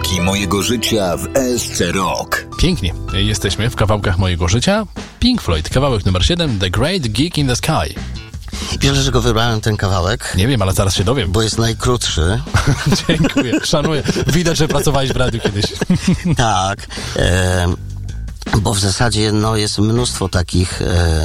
Kawałki mojego życia w ESC Rock. Pięknie. Jesteśmy w kawałkach mojego życia. Pink Floyd, kawałek numer 7, The Great Geek in the Sky. Wiesz, dlaczego wybrałem ten kawałek? Nie wiem, ale zaraz się dowiem. Bo jest najkrótszy. Dziękuję, szanuję. Widać, że pracowałeś w radiu kiedyś. Tak. Bo w zasadzie jest mnóstwo takich,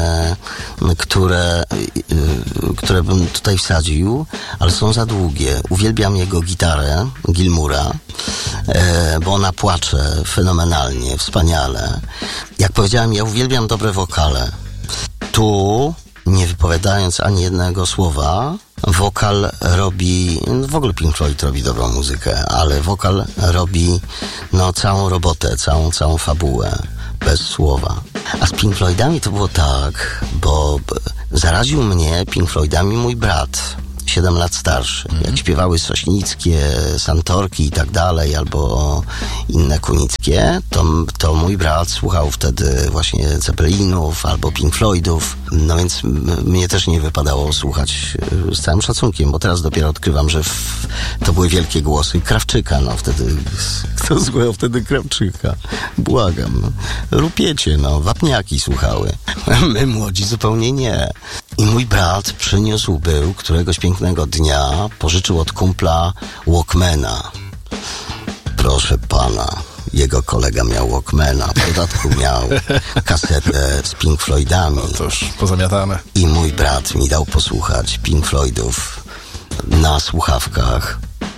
które bym tutaj wsadził, ale są za długie. Uwielbiam jego gitarę, Gilmoura, bo ona płacze fenomenalnie, wspaniale. Jak powiedziałem, ja uwielbiam dobre wokale. Tu, nie wypowiadając ani jednego słowa, wokal robi, w ogóle Pink Floyd robi dobrą muzykę, ale wokal robi całą robotę, całą fabułę. Bez słowa. A z Pink Floydami to było tak, bo zaraził mnie Pink Floydami mój brat, 7 lat starszy. Jak śpiewały Sośnickie, Santorki i tak dalej, albo inne kunickie, to mój brat słuchał wtedy właśnie Zeppelinów albo Pink Floydów. No więc mnie też nie wypadało słuchać z całym szacunkiem, bo teraz dopiero odkrywam, że to były wielkie głosy Krawczyka. Wtedy, kto słuchał wtedy Krawczyka? Błagam. Rupiecie, wapniaki słuchały. My młodzi zupełnie nie. I mój brat był któregoś pięknego dnia, pożyczył od kumpla Walkmana. Proszę pana, jego kolega miał Walkmana, w dodatku miał kasetę z Pink Floydami. No cóż, pozamiatane. I mój brat mi dał posłuchać Pink Floydów na słuchawkach.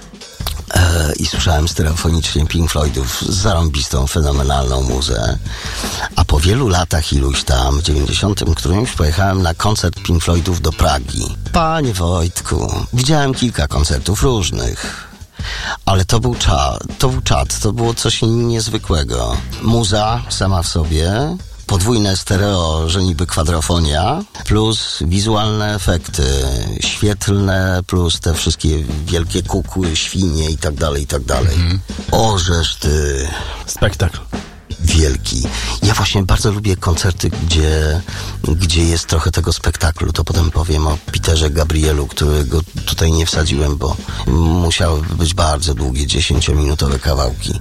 I słyszałem stereofonicznie Pink Floydów z zarąbistą, fenomenalną muzę. A po wielu latach iluś tam, w 90 którymś pojechałem na koncert Pink Floydów do Pragi. Panie Wojtku, widziałem kilka koncertów różnych. Ale to był czad, to było coś niezwykłego. Muza sama w sobie, podwójne stereo, że niby kwadrafonia, plus wizualne efekty świetlne, plus te wszystkie wielkie kukły, świnie i tak dalej, i tak dalej. Ożeż ty... Spektakl. Wielki. Ja właśnie bardzo lubię koncerty, gdzie jest trochę tego spektaklu. To potem powiem o Peterze Gabrielu, którego tutaj nie wsadziłem, bo musiały być bardzo długie, 10-minutowe kawałki.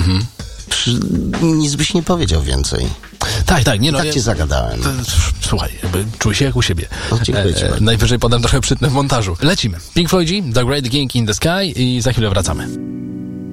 Nic byś nie powiedział więcej. Tak, nie tak cię zagadałem. Słuchaj, czuj się jak u siebie. Dziękuję ci. Najwyżej podam trochę przytnę w montażu. Lecimy. Pink Floydzi, The Great Geek in the Sky i za chwilę wracamy.